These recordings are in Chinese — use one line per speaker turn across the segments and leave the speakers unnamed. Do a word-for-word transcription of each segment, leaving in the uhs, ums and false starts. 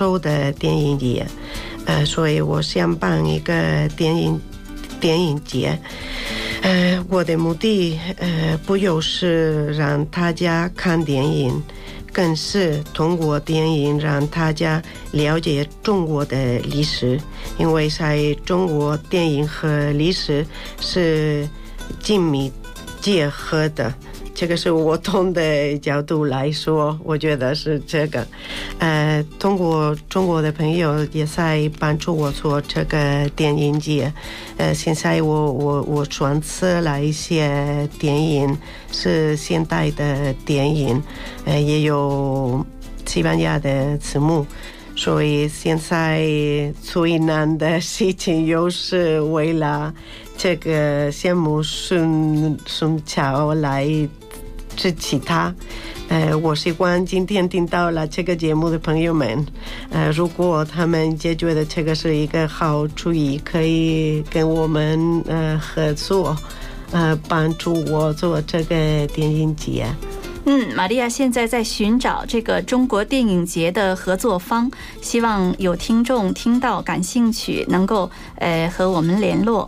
洲的电影节，呃，所以我想办一个电影电影节。呃，我的目的呃不就是让大家看电影，更是通过电影让大家了解中国的历史，因为在中国电影和历史是紧密结合的。这个是我从的角度来说，我觉得是这个。呃，通过中国的朋友也在帮助我做这个电影节。呃，现在我我我选择了一些电影是现代的电影，呃，也有西班牙的字幕。所以现在最难的事情就是为了这个项目顺顺巧来支持他。呃，我希望今天听到了这个节目的朋友们，呃，如果他们也觉得这个是一个好主意，可以跟我们呃合作，呃，帮助我做这个电影节。
嗯，玛利亚现在在寻找这个中国电影节的合作方，希望有听众听到感兴趣，能够呃和我们联络。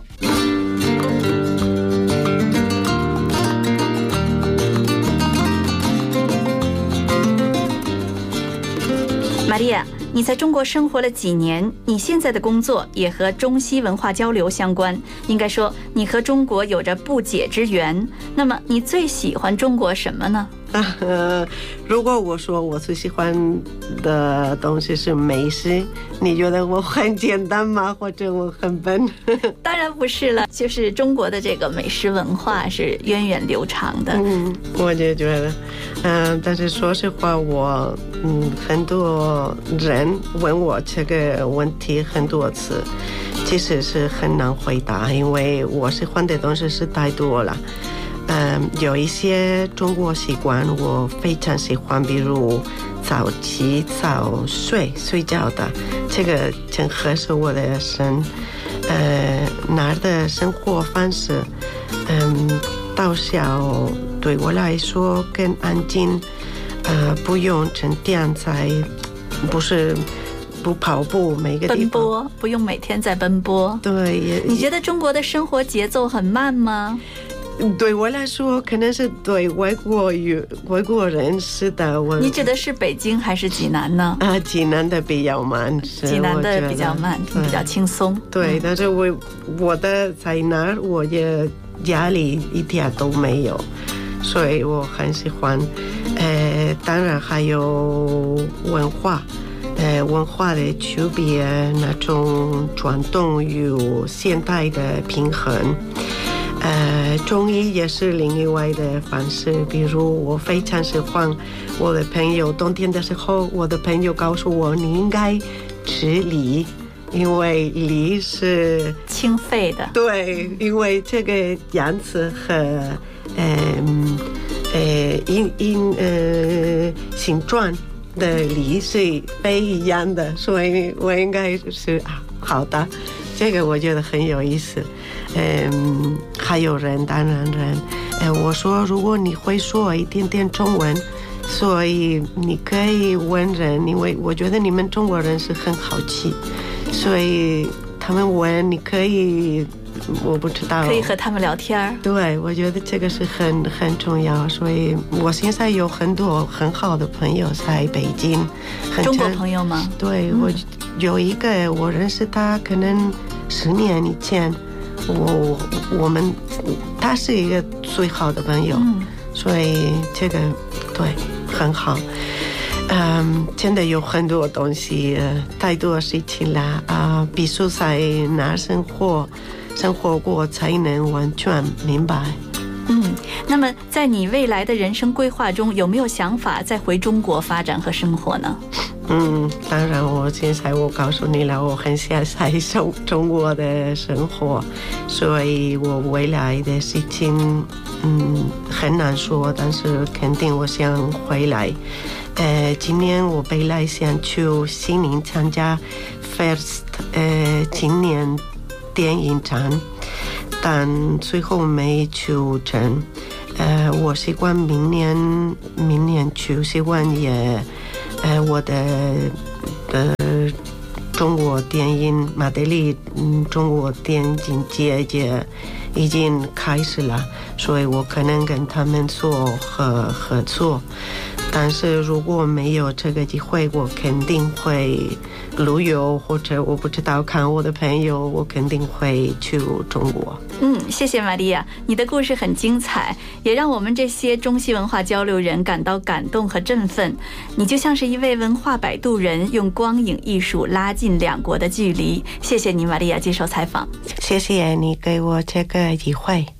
玛利亚，你在中国生活了几年？你现在的工作也和中西文化交流相关，应该说你和中国有着不解之缘。那么你最喜欢中国什么呢？
呃，如果我说我最喜欢的东西是美食，你觉得我很简单吗？或者我很笨？
当然不是了，就是中国的这个美食文化是源远流长的。
嗯，我就觉得，嗯、呃，但是说实话，我嗯，很多人问我这个问题很多次，其实是很难回答，因为我喜欢的东西是太多了。嗯，有一些中国习惯我非常喜欢，比如早起早睡睡觉的，这个真合适我的身。呃，那儿的生活方式，嗯，到小对我来说更安静，呃，不用整天在，不是不跑步，每个地方
奔波，不用每天在奔波。
对，
你觉得中国的生活节奏很慢吗？
对我来说，可能是对外国语外国人是的。我
你指的是北京还是济南呢？
啊，济南的比较慢，
济南的比较慢，比较轻松。
对，但是我我的在那儿，我也压力一点都没有，所以我很喜欢。呃，当然还有文化。呃，文化的区别，那种传统与现代的平衡。呃，中医也是另外的方式，比如我非常喜欢我的朋友，冬天的时候，我的朋友告诉我你应该吃梨，因为梨是
清肺的。
对，因为这个样子和嗯呃因因呃形状的梨是不一样的，所以我应该是啊好的，这个我觉得很有意思。嗯，还有人，当然人，呃，我说如果你会说一点点中文，所以你可以问人，因为我觉得你们中国人是很好奇，所以他们问你可以，我不知道，
可以和他们聊天。
对，我觉得这个是很很重要，所以我现在有很多很好的朋友在北京。
中国朋友吗？
对，我有一个我认识他，可能十年以前。我我们他是一个最好的朋友，嗯，所以这个对很好。嗯，真的有很多东西，太多事情了啊，呃！必须在那生活生活过才能完全明白。
嗯，那么在你未来的人生规划中，有没有想法再回中国发展和生活呢？
嗯，当然，我现在我告诉你了，我很想在中中国的生活，所以我未来的事情，嗯，很难说，但是肯定我想回来。呃，今年我本来想去悉尼参加 First 呃今年电影展，但最后没去成。呃，我希望明年明年去，希望也。呃，我的呃中国电影马德里嗯中国电影节也已经开始了，所以我可能跟他们做合合作。但是如果没有这个机会，我肯定会旅游，或者我不知道看我的朋友，我肯定会去中国。
嗯，谢谢玛利亚，你的故事很精彩，也让我们这些中西文化交流人感到感动和振奋。你就像是一位文化摆渡人，用光影艺术拉近两国的距离。谢谢你，玛利亚接受采访。
谢谢你给我这个机会。